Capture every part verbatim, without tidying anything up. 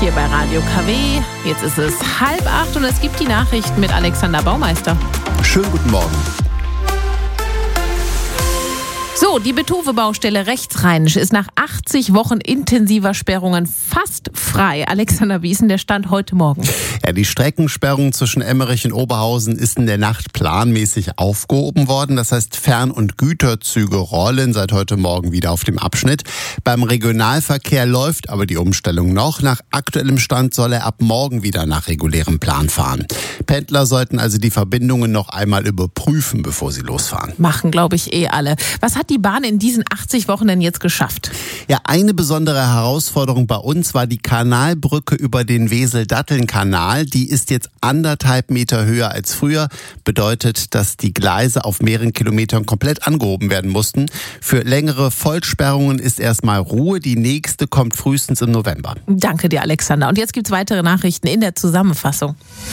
hier bei Radio K W. Jetzt ist es halb acht und es gibt die Nachrichten mit Alexander Baumeister. Schönen guten Morgen. So, die Betuwe-Baustelle rechtsrheinisch ist nach achtzig Wochen intensiver Sperrungen fast frei. Alexander, wie ist denn der Stand heute Morgen? Ja, die Streckensperrung zwischen Emmerich und Oberhausen ist in der Nacht planmäßig aufgehoben worden. Das heißt, Fern- und Güterzüge rollen seit heute Morgen wieder auf dem Abschnitt. Beim Regionalverkehr läuft aber die Umstellung noch. Nach aktuellem Stand soll er ab morgen wieder nach regulärem Plan fahren. Pendler sollten also die Verbindungen noch einmal überprüfen, bevor sie losfahren. Machen, glaube ich, eh alle. Was hat die Bahn in diesen achtzig Wochen denn jetzt geschafft? Ja, eine besondere Herausforderung bei uns war die Kanalbrücke über den Wesel-Datteln-Kanal. Die ist jetzt anderthalb Meter höher als früher. Bedeutet, dass die Gleise auf mehreren Kilometern komplett angehoben werden mussten. Für längere Vollsperrungen ist erstmal Ruhe. Die nächste kommt frühestens im November. Danke dir, Alexander. Und jetzt gibt's weitere Nachrichten in der Zusammenfassung.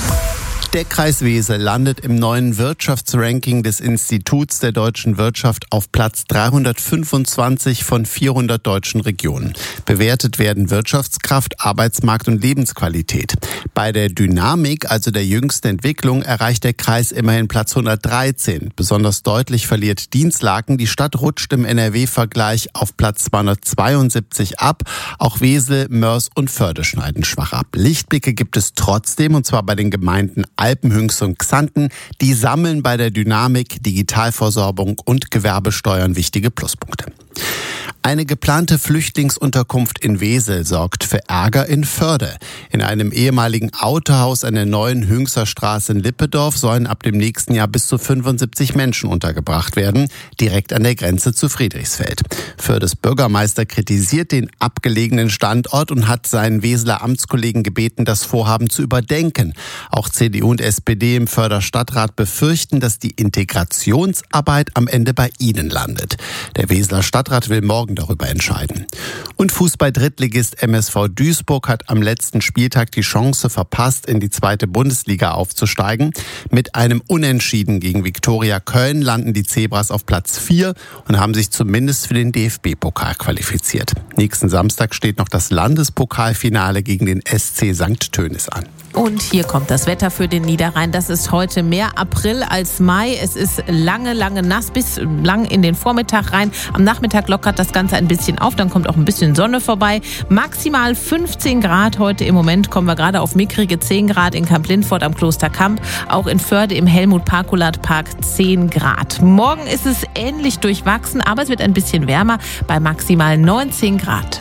Der Kreis Wesel landet im neuen Wirtschaftsranking des Instituts der deutschen Wirtschaft auf Platz dreihundertfünfundzwanzig von vierhundert deutschen Regionen. Bewertet werden Wirtschaftskraft, Arbeitsmarkt und Lebensqualität. Bei der Dynamik, also der jüngsten Entwicklung, erreicht der Kreis immerhin Platz hundertdreizehn. Besonders deutlich verliert Dinslaken. Die Stadt rutscht im N R W-Vergleich auf Platz zweihundertzweiundsiebzig ab. Auch Wesel, Mörs und Förde schneiden schwach ab. Lichtblicke gibt es trotzdem, und zwar bei den Gemeinden Alpenhünx und Xanten. Die sammeln bei der Dynamik, Digitalversorgung und Gewerbesteuern wichtige Pluspunkte. Eine geplante Flüchtlingsunterkunft in Wesel sorgt für Ärger in Förde. In einem ehemaligen Autohaus an der neuen Hünxer Straße in Lippedorf sollen ab dem nächsten Jahr bis zu fünfundsiebzig Menschen untergebracht werden, direkt an der Grenze zu Friedrichsfeld. Fördes Bürgermeister kritisiert den abgelegenen Standort und hat seinen Weseler Amtskollegen gebeten, das Vorhaben zu überdenken. Auch C D U und S P D im Förder Stadtrat befürchten, dass die Integrationsarbeit am Ende bei ihnen landet. Der Weseler Stadtrat will morgen darüber entscheiden. Und Fußball-Drittligist M S V Duisburg hat am letzten Spieltag die Chance verpasst, in die zweite Bundesliga aufzusteigen. Mit einem Unentschieden gegen Viktoria Köln landen die Zebras auf Platz vier und haben sich zumindest für den D F B-Pokal qualifiziert. Nächsten Samstag steht noch das Landespokalfinale gegen den S C Sankt Tönis an. Und hier kommt das Wetter für den Niederrhein. Das ist heute mehr April als Mai. Es ist lange, lange nass bis lang in den Vormittag rein. Am Nachmittag lockert das Ganze ein bisschen auf. Dann kommt auch ein bisschen Sonne vorbei. Maximal fünfzehn Grad heute. Im Moment kommen wir gerade auf mickrige zehn Grad in Kamp-Lindfort am Klosterkamp. Auch in Förde im Helmut-Parkulat-Park zehn Grad. Morgen ist es ähnlich durchwachsen, aber es wird ein bisschen wärmer bei maximal neunzehn Grad.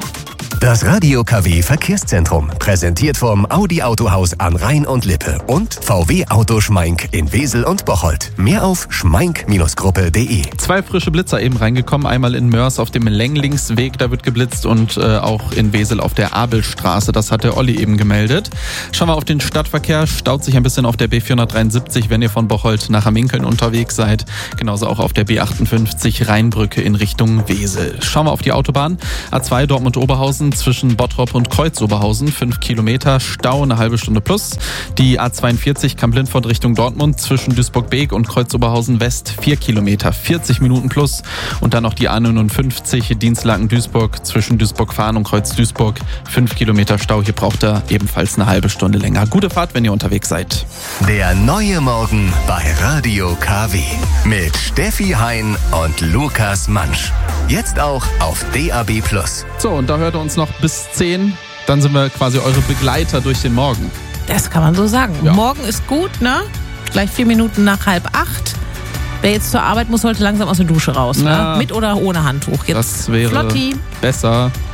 Das Radio K W Verkehrszentrum, präsentiert vom Audi Autohaus an Rhein und Lippe und V W Auto Schmeink in Wesel und Bocholt. Mehr auf schmeink Gruppe punkt de. Zwei frische Blitzer eben reingekommen, einmal in Mörs auf dem Länglinksweg, da wird geblitzt, und äh, auch in Wesel auf der Abelstraße, das hat der Olli eben gemeldet. Schauen wir auf den Stadtverkehr, staut sich ein bisschen auf der B vierhundertdreiundsiebzig, wenn ihr von Bocholt nach Hamminkeln unterwegs seid, genauso auch auf der B achtundfünfzig Rheinbrücke in Richtung Wesel. Schauen wir auf die Autobahn, A zwei Dortmund-Oberhausen zwischen Bottrop und Kreuz-Oberhausen, fünf Kilometer, Stau, eine halbe Stunde plus. Die A zweiundvierzig Kamp-Lindfort Richtung Dortmund zwischen Duisburg-Beek und Kreuz-Oberhausen West, vier Kilometer, vierzig Minuten plus. Und dann noch die A neunundfünfzig Dinslaken-Duisburg zwischen Duisburg-Fahren und Kreuz-Duisburg, fünf Kilometer Stau. Hier braucht er ebenfalls eine halbe Stunde länger. Gute Fahrt, wenn ihr unterwegs seid. Der neue Morgen bei Radio K W mit Steffi Hein und Lukas Mansch. Jetzt auch auf D A B plus. So, und da hört ihr uns noch bis zehn. Dann sind wir quasi eure Begleiter durch den Morgen. Das kann man so sagen. Ja. Morgen ist gut, ne? Gleich vier Minuten nach halb acht. Wer jetzt zur Arbeit muss, sollte langsam aus der Dusche raus. Na, ne? Mit oder ohne Handtuch. Jetzt das wäre Flotti. besser.